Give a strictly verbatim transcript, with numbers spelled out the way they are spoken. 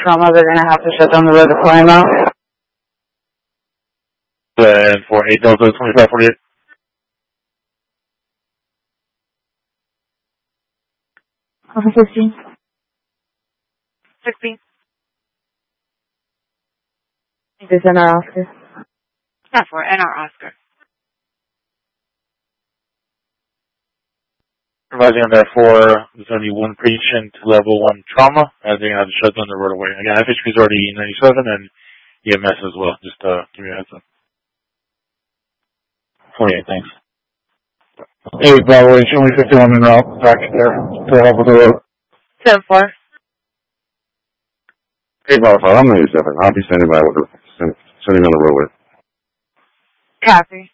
trauma, they're going to have to shut down the road to fly him out. And for eight Delta twenty-five forty-eight. Over fifteen. sixteen. This is N R Oscar. Not for N R Oscar. Revising on that for, there's going to be one patient level one trauma, and they're going to have to shut down the roadway. Again, F H P is already ninety-seven, and E M S as well. Just uh, give me a heads up. forty-eight, thanks. Hey, Bravo, show me fifty-one en route back there to help with the road. seven four. Hey, Bravo, I'm ninety-seven. I'll be standing by with the, sending on the roadway. Copy.